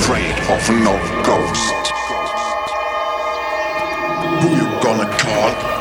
afraid of no ghost. Who you gonna call?